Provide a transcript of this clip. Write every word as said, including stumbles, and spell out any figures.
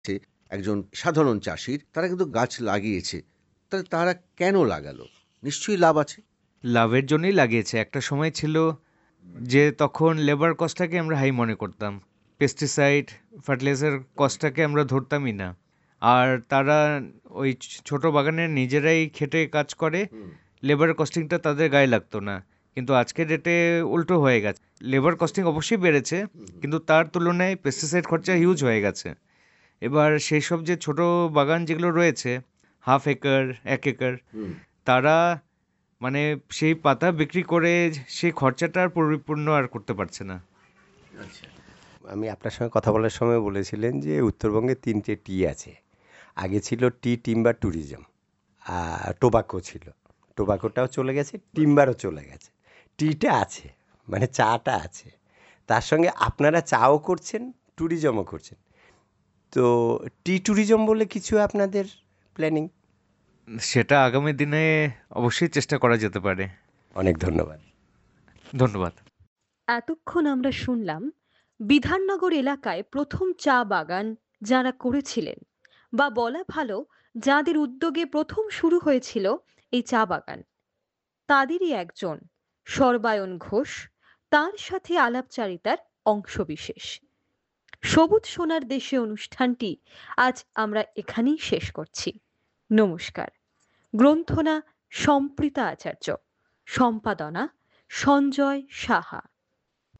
একজন সাধারণ চাষীর, তারা কিন্তু গাছ লাগিয়েছে। তাহলে তারা কেন লাগালো? নিশ্চয়ই লাভ আছে। লাভের জন্যই লাগিয়েছে। একটা সময় ছিল যে তখন লেবার কস্টটাকে আমরা হাই মনে করতাম, পেস্টিসাইড ফার্টিলাইজার কস্টটাকে আমরা ধরতামই না। আর তারা ওই ছ- ছোট বাগানে নিজেরাই খেটে কাজ করে, হুম, লেবার কস্টিংটা তাদের গায়ে লাগতো না। কিন্তু আজকের ডেটে উল্টো হয়ে গেছে, লেবার কস্টিং অবশ্যই বেড়েছে, হুম, হুম, কিন্তু তার তুলনায় পেস্টিসাইড খরচা হিউজ হয়ে গেছে। এবার সেই সব যে ছোট বাগান যেগুলো রয়েছে, হাফ একর, এক একর, হুম, তারা মানে সেই পাতা বিক্রি করে সেই খরচাটা আর পরিপূর্ণ আর করতে পারছে না। আচ্ছা। আমি আপনার সঙ্গে কথা বলার সময় বলেছিলেন যে উত্তরবঙ্গে তিনটে টি আছে। আগে ছিল টি, টিম্বার, ট্যুরিজম, আর টোবাকো ছিল। টোবাকোটাও চলে গেছে, টিম্বারও চলে গেছে। টিটা আছে, মানে চাটা আছে। তার সঙ্গে আপনারা চাও করছেন, ট্যুরিজমও করছেন। তো টি ট্যুরিজম বলে কিছু আপনাদের প্ল্যানিং? সেটা আগামী দিনে অবশ্যই চেষ্টা করা যেতে পারে। অনেক ধন্যবাদ। ধন্যবাদ। এতক্ষণ আমরা শুনলাম বিধাননগর এলাকায় প্রথম চা বাগান যারা করেছিলেন, বা বলা ভালো যাদের উদ্যোগে প্রথম শুরু হয়েছিল এই চা বাগান, তাদেরই একজন সর্বায়ন ঘোষ, তার সাথে আলাপচারিতার অংশবিশেষ। সবুজ সোনার দেশে অনুষ্ঠানটি আজ আমরা এখানেই শেষ করছি। নমস্কার। গ্রন্থনা সম্প্রীতা আচার্য, সম্পাদনা সঞ্জয় সাহা।